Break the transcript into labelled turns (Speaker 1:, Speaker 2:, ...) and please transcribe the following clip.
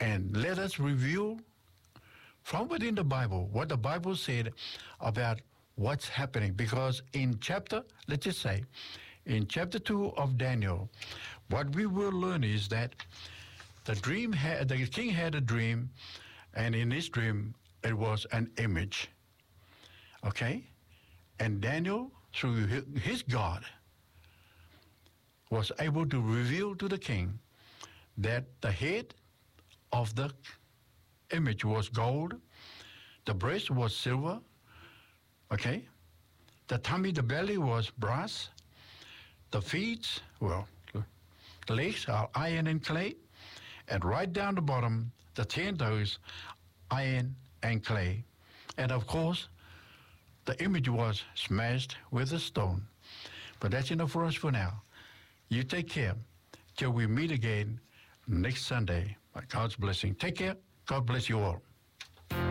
Speaker 1: And let us review from within the Bible what the Bible said about what's happening. Because in chapter, let's just say, in chapter 2 of Daniel, what we will learn is that the king had a dream, and in his dream, it was an image. Okay? And Daniel, through his God, was able to reveal to the king that the head of the image was gold, the breast was silver, okay? The tummy, the belly was brass, the feet, well, the legs are iron and clay, and right down the bottom, the 10 toes, iron and clay. And of course, the image was smashed with a stone. But that's enough for us for now. You take care till we meet again next Sunday. By God's blessing. Take care. God bless you all.